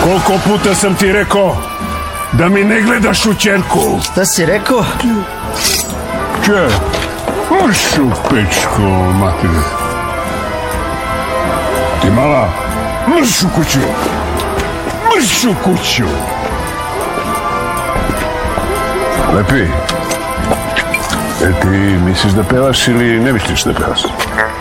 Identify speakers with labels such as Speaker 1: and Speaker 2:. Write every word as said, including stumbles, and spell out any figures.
Speaker 1: Koliko puta sam ti rekao da mi ne gledaš u ćerku?
Speaker 2: Šta si rekao?
Speaker 1: Če, uš u pečko, matine. Ti mala, mrš u kuću. Mrš u kuću. Lepi, e ti misliš da pevaš ili ne misliš da pevaš?